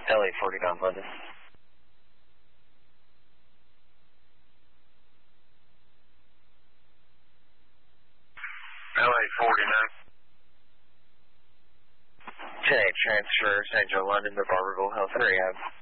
LA 49 London. LA 49. 10-8 transfer, St. Joe, London to Barberville Health Rehab.